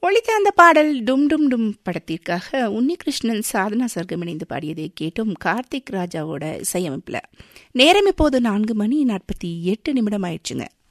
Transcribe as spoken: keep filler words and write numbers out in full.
ஒளித்த அந்த பாடல் டும் டும் டும் படத்திற்காக உன்னிகிருஷ்ணன் சாதனா சர்க்கம் இணைந்து பாடியதை கேட்டும் கார்த்திக் ராஜாவோட இசையமைப்பில். நேரம் இப்போது நான்கு மணி நாற்பத்தி எட்டு நிமிடம் ஆயிடுச்சுங்க.